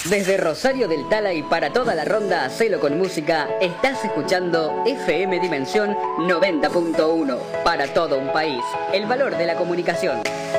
Desde Rosario del Tala y para toda la ronda Hacelo con Música, estás escuchando FM Dimensión 90.1. Para todo un país, el valor de la comunicación.